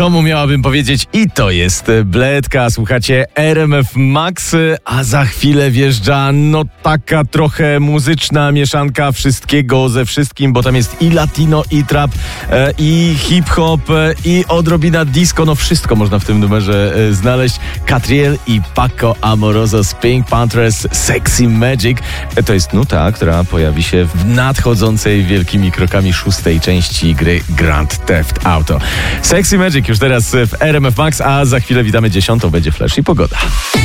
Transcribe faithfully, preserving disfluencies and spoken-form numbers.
Komu miałabym powiedzieć? I to jest Bledka. Słuchacie R M F Max, a za chwilę wjeżdża no taka trochę muzyczna mieszanka wszystkiego ze wszystkim, bo tam jest i latino, i trap, e, i hip-hop, e, i odrobina disco. No wszystko można w tym numerze e, znaleźć. Catriel i Paco Amoroso z Pink Panthers Sexy Magic. E, to jest nuta, która pojawi się w nadchodzącej wielkimi krokami szóstej części gry Grand Theft Auto. Sexy Magic już teraz w R M F Max, a za chwilę witamy dziesiątą, będzie flash i pogoda.